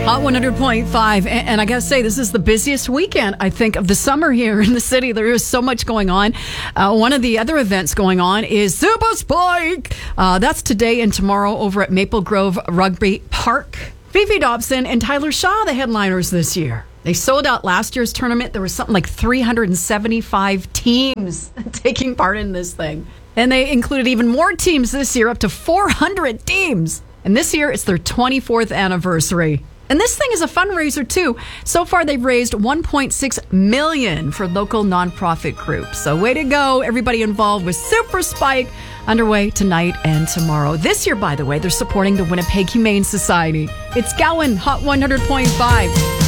Hot 100.5. And I got to say, this is the busiest weekend, I think, of the summer here in the city. There is so much going on. One of the other events going on is Super Spike. That's today and tomorrow over at Maple Grove Rugby Park. Fifi Dobson and Tyler Shaw, the headliners this year. They sold out last year's tournament. There was something like 375 teams taking part in this thing. And they included even more teams this year, up to 400 teams. And this year, it's their 24th anniversary. And this thing is a fundraiser, too. So far, they've raised $1.6 million for local nonprofit groups. So way to go, everybody involved with Super Spike, underway tonight and tomorrow. This year, by the way, they're supporting the Winnipeg Humane Society. It's Gowan, Hot 100.5.